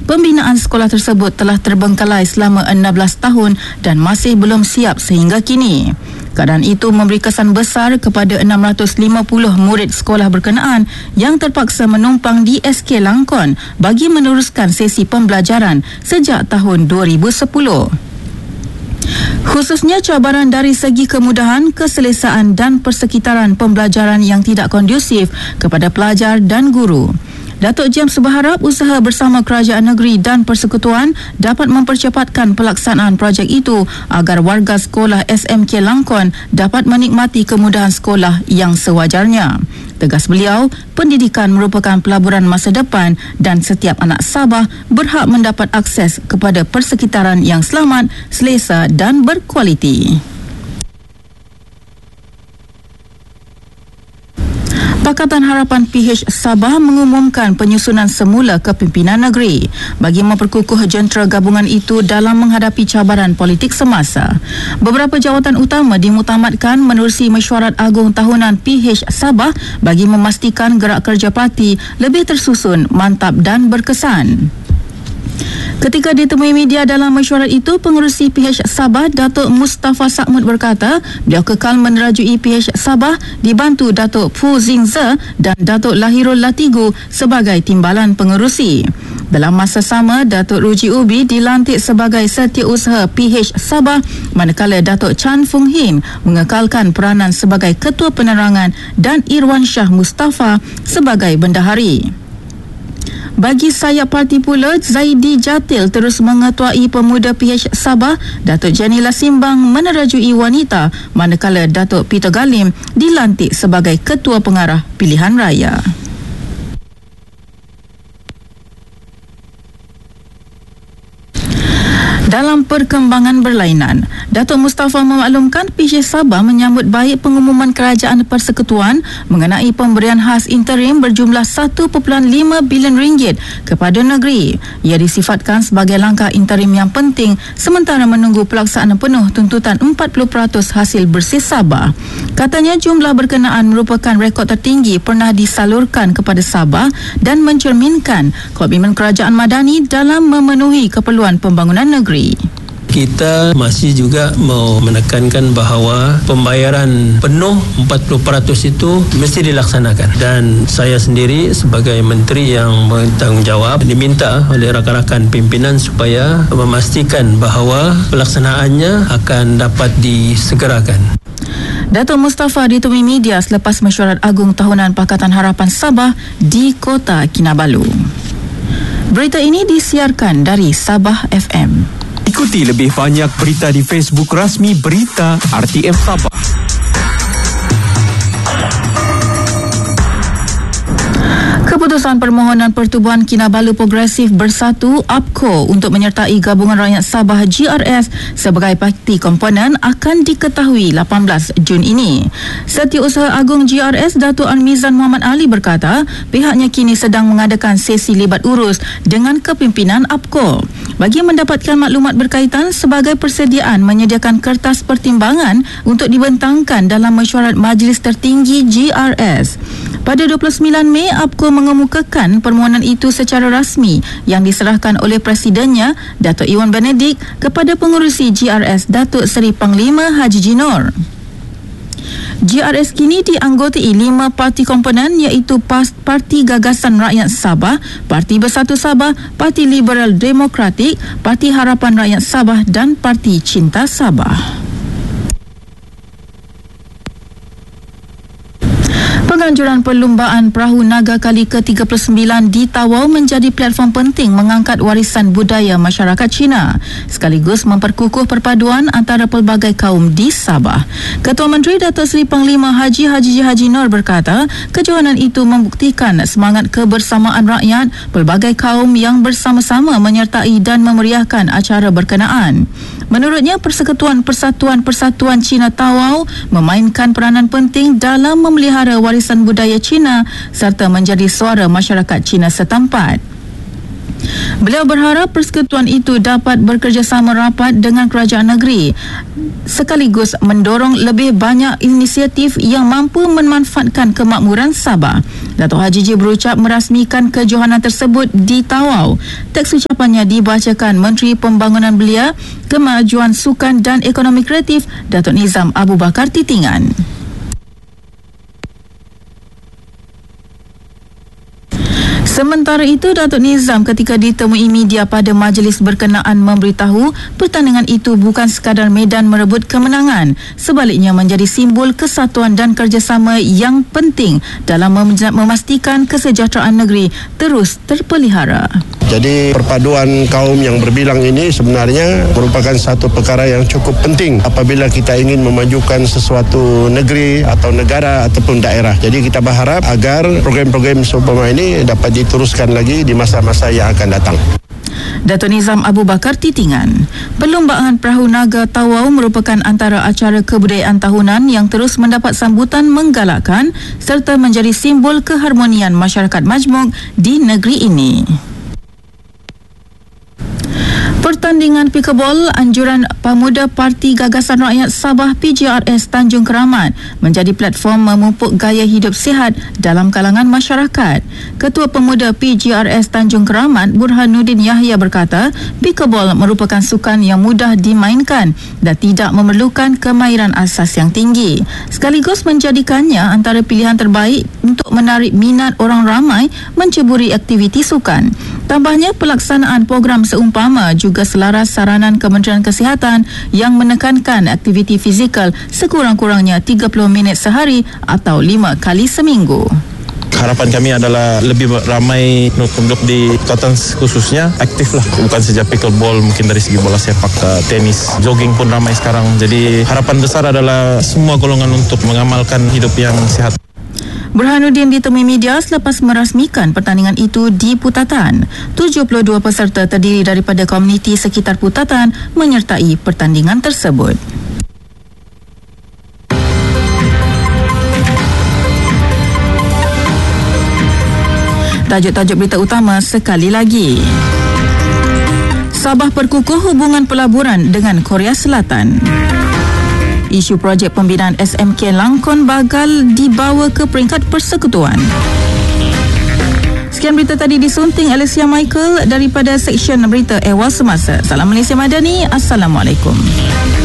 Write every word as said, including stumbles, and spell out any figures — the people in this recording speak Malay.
pembinaan sekolah tersebut telah terbengkalai selama enam belas tahun dan masih belum siap sehingga kini. Keadaan itu memberi kesan besar kepada enam ratus lima puluh murid sekolah berkenaan yang terpaksa menumpang di S K Langkon bagi meneruskan sesi pembelajaran sejak tahun dua ribu sepuluh. Khususnya cabaran dari segi kemudahan, keselesaan dan persekitaran pembelajaran yang tidak kondusif kepada pelajar dan guru. Datuk James berharap usaha bersama kerajaan negeri dan persekutuan dapat mempercepatkan pelaksanaan projek itu agar warga sekolah S M K Langkon dapat menikmati kemudahan sekolah yang sewajarnya. Tegas beliau, pendidikan merupakan pelaburan masa depan dan setiap anak Sabah berhak mendapat akses kepada persekitaran yang selamat, selesa dan berkualiti. Pakatan Harapan P H Sabah mengumumkan penyusunan semula kepimpinan negeri bagi memperkukuh jentera gabungan itu dalam menghadapi cabaran politik semasa. Beberapa jawatan utama dimutamatkan menerusi mesyuarat agung tahunan P H Sabah bagi memastikan gerak kerja parti lebih tersusun, mantap dan berkesan. Ketika ditemui media dalam mesyuarat itu, pengerusi P H Sabah Datuk Mustafa Sakmud berkata beliau kekal menerajui P H Sabah dibantu Datuk Fu Zingze dan Datuk Lahirul Latigu sebagai timbalan pengerusi. Dalam masa sama, Datuk Ruji Ubi dilantik sebagai setiausaha P H Sabah manakala Datuk Chan Fung Hin mengekalkan peranan sebagai Ketua Penerangan dan Irwan Shah Mustafa sebagai bendahari. Bagi sayap parti pula, Zaidi Jatil terus mengetuai pemuda P H Sabah, Datuk Janila Simbang menerajui wanita, manakala Datuk Peter Galim dilantik sebagai Ketua Pengarah Pilihan Raya. Dalam perkembangan berlainan, Datuk Mustafa memaklumkan P H Sabah menyambut baik pengumuman Kerajaan Persekutuan mengenai pemberian khas interim berjumlah satu perpuluhan lima bilion ringgit kepada negeri. Ia disifatkan sebagai langkah interim yang penting sementara menunggu pelaksanaan penuh tuntutan empat puluh peratus hasil bersih Sabah. Katanya jumlah berkenaan merupakan rekod tertinggi pernah disalurkan kepada Sabah dan mencerminkan komitmen Kerajaan Madani dalam memenuhi keperluan pembangunan negeri. Kita masih juga mau menekankan bahawa pembayaran penuh empat puluh peratus itu mesti dilaksanakan, dan saya sendiri sebagai menteri yang bertanggungjawab diminta oleh rakan-rakan pimpinan supaya memastikan bahawa pelaksanaannya akan dapat disegerakan. Datuk Mustafa ditemui media selepas mesyuarat agung tahunan Pakatan Harapan Sabah di Kota Kinabalu. Berita ini disiarkan dari Sabah F M. Ikuti lebih banyak berita di Facebook rasmi Berita R T M Sabah. Keputusan permohonan Pertubuhan Kinabalu Progresif Bersatu A P K O untuk menyertai Gabungan Rakyat Sabah G R S sebagai parti komponen akan diketahui lapan belas Jun ini. Setiausaha Agung G R S Datuk Armizan Muhammad Ali berkata pihaknya kini sedang mengadakan sesi libat urus dengan kepimpinan A P K O bagi mendapatkan maklumat berkaitan sebagai persediaan menyediakan kertas pertimbangan untuk dibentangkan dalam mesyuarat Majlis Tertinggi G R S. Pada dua puluh sembilan Mei, A P K O mengemukakan permohonan itu secara rasmi yang diserahkan oleh Presidennya, Datuk Iwan Benedik, kepada pengurusi G R S Datuk Seri Panglima Haji Jinor. G R S kini dianggotai lima parti komponen iaitu Parti Gagasan Rakyat Sabah, Parti Bersatu Sabah, Parti Liberal Demokratik, Parti Harapan Rakyat Sabah dan Parti Cinta Sabah. Penganjuran perlumbaan perahu naga kali ke tiga puluh sembilan di Tawau menjadi platform penting mengangkat warisan budaya masyarakat Cina sekaligus memperkukuh perpaduan antara pelbagai kaum di Sabah. Ketua Menteri Datuk Seri Panglima Haji Haji Haji Nur berkata, kejohanan itu membuktikan semangat kebersamaan rakyat pelbagai kaum yang bersama-sama menyertai dan memeriahkan acara berkenaan. Menurutnya, Persekutuan Persatuan-Persatuan Cina Tawau memainkan peranan penting dalam memelihara warisan budaya Cina serta menjadi suara masyarakat Cina setempat. Beliau berharap persekutuan itu dapat bekerjasama rapat dengan kerajaan negeri sekaligus mendorong lebih banyak inisiatif yang mampu memanfaatkan kemakmuran Sabah. Datuk Haji J berucap merasmikan kejohanan tersebut di Tawau. Teks ucapannya dibacakan Menteri Pembangunan Belia, Kemajuan Sukan dan Ekonomi Kreatif Datuk Nizam Abu Bakar Titingan. Sementara itu, Datuk Nizam ketika ditemui media pada majlis berkenaan memberitahu pertandingan itu bukan sekadar medan merebut kemenangan, sebaliknya menjadi simbol kesatuan dan kerjasama yang penting dalam mem- memastikan kesejahteraan negeri terus terpelihara. Jadi perpaduan kaum yang berbilang ini sebenarnya merupakan satu perkara yang cukup penting apabila kita ingin memajukan sesuatu negeri atau negara ataupun daerah. Jadi kita berharap agar program-program seumpama ini dapat diteruskan lagi di masa-masa yang akan datang. Datuk Nizam Abu Bakar Titingan. Perlombaan Perahu Naga Tawau merupakan antara acara kebudayaan tahunan yang terus mendapat sambutan menggalakkan serta menjadi simbol keharmonian masyarakat majmuk di negeri ini. Pertandingan pikebol anjuran Pemuda Parti Gagasan Rakyat Sabah P G R S Tanjung Keramat menjadi platform memupuk gaya hidup sihat dalam kalangan masyarakat. Ketua Pemuda P G R S Tanjung Keramat Burhanuddin Yahya berkata, pikebol merupakan sukan yang mudah dimainkan dan tidak memerlukan kemahiran asas yang tinggi, sekaligus menjadikannya antara pilihan terbaik untuk menarik minat orang ramai menceburi aktiviti sukan. Tambahnya, pelaksanaan program seumpama juga selaras saranan Kementerian Kesihatan yang menekankan aktiviti fizikal sekurang-kurangnya tiga puluh minit sehari atau lima kali seminggu. Harapan kami adalah lebih ramai penduduk di kota khususnya aktif lah, bukan saja pickleball, mungkin dari segi bola sepak, tenis, jogging pun ramai sekarang. Jadi harapan besar adalah semua golongan untuk mengamalkan hidup yang sehat. Burhanuddin ditemui media selepas merasmikan pertandingan itu di Putatan. tujuh puluh dua peserta terdiri daripada komuniti sekitar Putatan menyertai pertandingan tersebut. Tajuk-tajuk berita utama sekali lagi. Sabah perkukuh hubungan pelaburan dengan Korea Selatan. Isu projek pembinaan S M K Langkon Bagal dibawa ke peringkat persekutuan. Sekian berita tadi disunting Alicia Michael daripada Seksyen Berita Ehwal Semasa. Salam Malaysia Madani. Assalamualaikum.